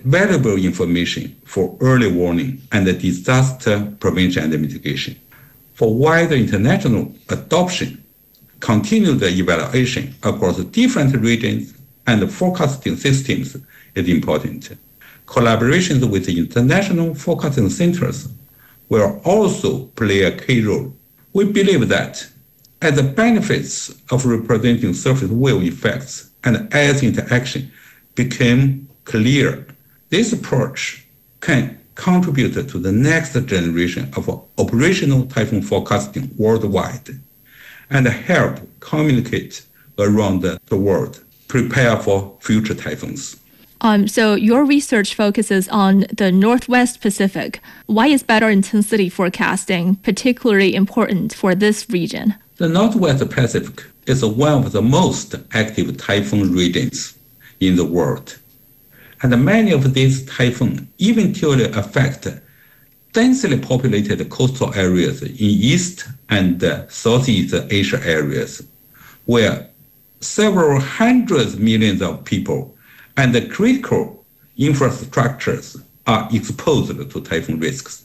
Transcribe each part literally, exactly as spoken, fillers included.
valuable information for early warning and disaster prevention and mitigation. For wider international adoption, continued evaluation across different regions and forecasting systems is important. Collaborations with international forecasting centers will also play a key role. We believe that as the benefits of representing surface wave effects and ice interaction became clear, this approach can contribute to the next generation of operational typhoon forecasting worldwide and help communicate around the world, prepare for future typhoons. Um, so your research focuses on the Northwest Pacific. Why is better intensity forecasting particularly important for this region? The Northwest Pacific is one of the most active typhoon regions in the world. And many of these typhoons eventually affect densely populated coastal areas in East and Southeast Asia areas, where several hundreds of millions of people and the critical infrastructures are exposed to typhoon risks.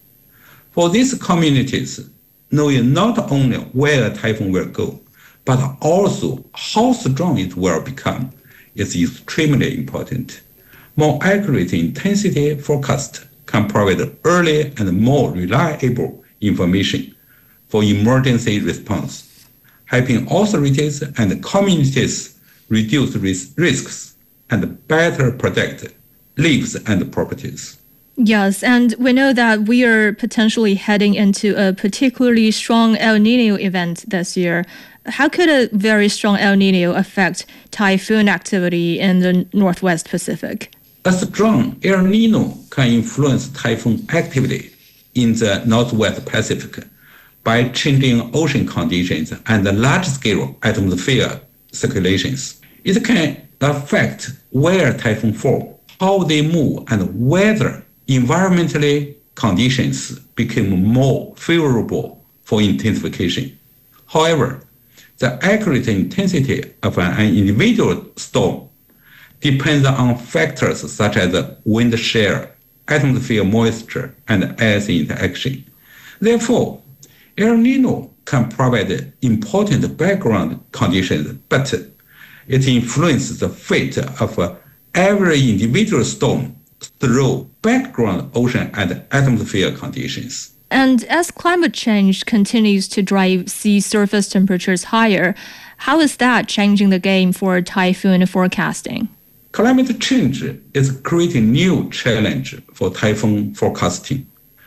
For these communities, knowing not only where a typhoon will go, but also how strong it will become is extremely important. More accurate intensity forecast can provide early and more reliable information for emergency response, helping authorities and communities reduce ris- risks and better protect lives and properties. Yes, and we know that we are potentially heading into a particularly strong El Nino event this year. How could a very strong El Nino affect typhoon activity in the Northwest Pacific? A strong El Nino can influence typhoon activity in the Northwest Pacific by changing ocean conditions and large-scale atmosphere circulations. It can affect where typhoons fall, how they move, and whether environmentally conditions become more favorable for intensification. However, the accurate intensity of an individual storm depends on factors such as wind shear, atmosphere moisture, and ice interaction. Therefore, El Nino can provide important background conditions, but it influences the fate of every individual storm through background ocean and atmosphere conditions. And as climate change continues to drive sea surface temperatures higher, how is that changing the game for typhoon forecasting? Climate change is creating new challenge for typhoon forecasting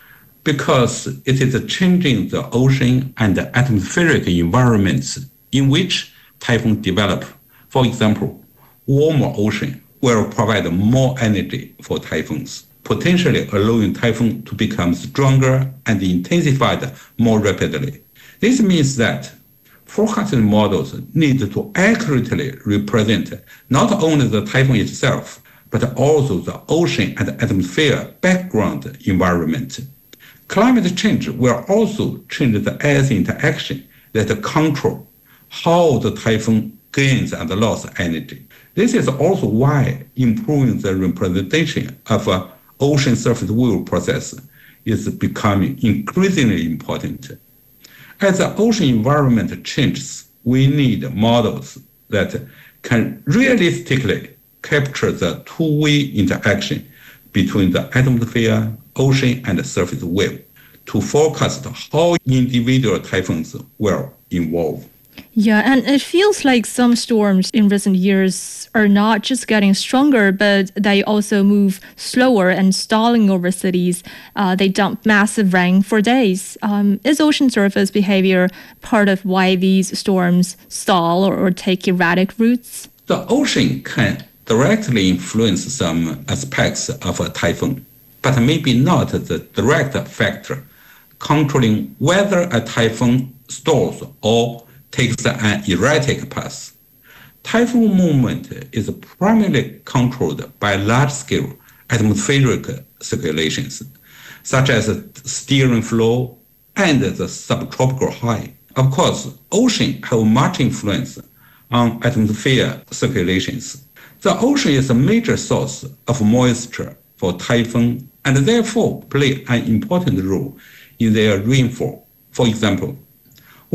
because it is changing the ocean and atmospheric environments in which typhoons develop. For example, warmer ocean will provide more energy for typhoons, potentially allowing typhoon to become stronger and intensified more rapidly. This means that forecasting models need to accurately represent not only the typhoon itself, but also the ocean and atmosphere background environment. Climate change will also change the ice interaction that control how the typhoon gains and loses energy. This is also why improving the representation of an ocean surface wave process is becoming increasingly important. As the ocean environment changes, we need models that can realistically capture the two-way interaction between the atmosphere, ocean, and surface wave to forecast how individual typhoons will evolve. Yeah, and it feels like some storms in recent years are not just getting stronger, but they also move slower and stalling over cities. Uh, they dump massive rain for days. Um, is ocean surface behavior part of why these storms stall or, or take erratic routes? The ocean can directly influence some aspects of a typhoon, but maybe not the direct factor controlling whether a typhoon stalls or takes an erratic path. Typhoon movement is primarily controlled by large-scale atmospheric circulations, such as steering flow and the subtropical high. Of course, oceans have much influence on atmosphere circulations. The ocean is a major source of moisture for typhoon and therefore play an important role in their rainfall. For example,